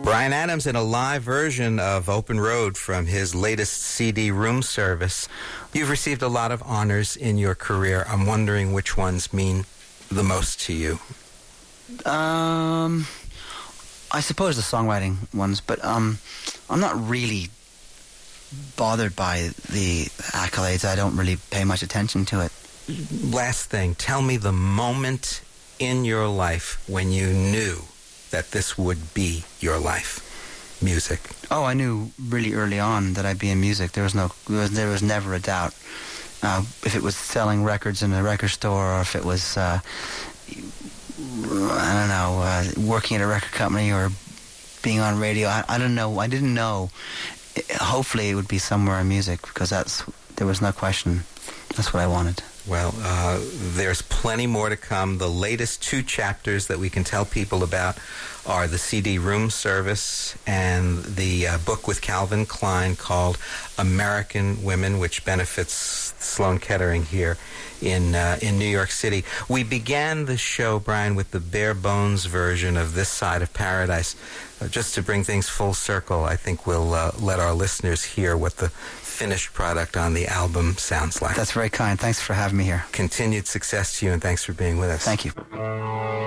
Bryan Adams in a live version of Open Road from his latest CD, Room Service. You've received a lot of honors in your career. I'm wondering which ones mean the most to you. I suppose the songwriting ones, but I'm not really bothered by the accolades. I don't really pay much attention to it. Last thing, tell me the moment in your life when you knew that this would be your life. Music. Oh, I knew really early on that I'd be in music. There was never a doubt. If it was selling records in a record store, or if it was, working at a record company or being on radio, I don't know. I didn't know. Hopefully, it would be somewhere in music, because there was no question. That's what I wanted. Well, there's plenty more to come. The latest 2 chapters that we can tell people about are the CD Room Service and the book with Calvin Klein called American Women, which benefits Sloan Kettering here in New York City. We began the show, Bryan, with the bare bones version of This Side of Paradise. Just to bring things full circle, I think we'll let our listeners hear what the finished product on the album sounds like. That's very kind. Thanks for having me here. Continued success to you, and thanks for being with us. Thank you.